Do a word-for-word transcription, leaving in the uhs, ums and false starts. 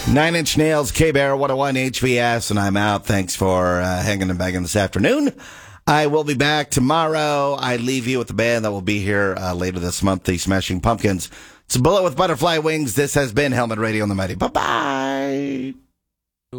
Nine Inch Nails, K-Bear, one oh one H V S, and I'm out. Thanks for uh, hanging and banging this afternoon. I will be back tomorrow. I leave you with the band that will be here uh, later this month, the Smashing Pumpkins. It's a Bullet with Butterfly Wings. This has been Helmet Radio on the Mighty. Bye-bye.